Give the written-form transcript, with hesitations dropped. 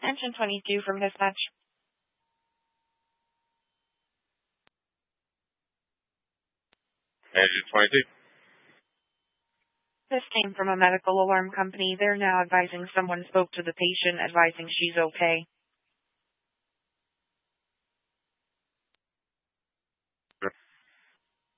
Engine 22 from dispatch. Engine 22. This came from a medical alarm company. They're now advising someone spoke to the patient, advising she's okay.